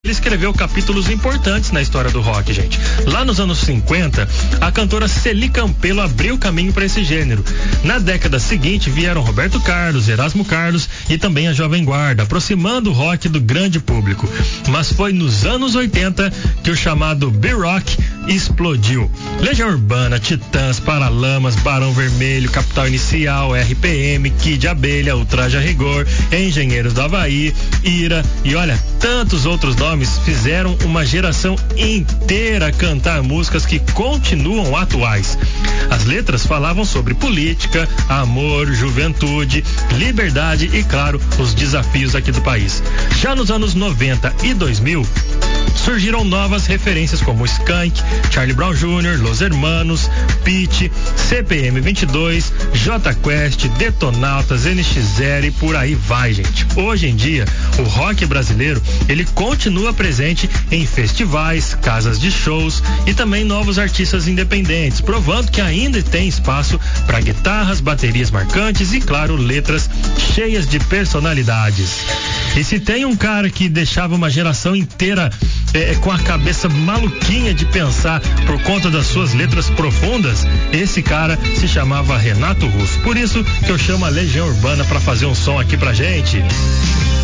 ele escreveu capítulos importantes na história do rock, gente. Lá nos anos 50, a cantora Celi Campelo abriu caminho para esse gênero. Na década seguinte vieram Roberto Carlos, Erasmo Carlos e também a Jovem Guarda, aproximando o rock do grande público. Mas foi nos anos 80 que o chamado B-Rock explodiu. Legião Urbana, Titãs, Paralamas, Barão Vermelho, Capital Inicial, RPM, Kid Abelha, Ultraje a Rigor, Engenheiros do Havaí, Ira e olha, tantos outros nomes fizeram uma geração inteira cantar músicas que continuam atuais. As letras falavam sobre política, amor, juventude, liberdade e, claro, os desafios aqui do país. Já nos anos 90 e 2000, surgiram novas referências como Skank, Charlie Brown Jr., Los Hermanos, Pitty, CPM 22, J Quest, Detonautas, NX0 e por aí vai, gente. Hoje em dia, o rock brasileiro, ele continua presente em festivais, casas de shows e também novos artistas independentes, provando que ainda tem espaço para guitarras, baterias marcantes e, claro, letras cheias de personalidades. E se tem um cara que deixava uma geração inteira com a cabeça maluquinha de pensar por conta das suas letras profundas, esse cara se chamava Renato Russo. Por isso que eu chamo a Legião Urbana para fazer um som aqui pra gente.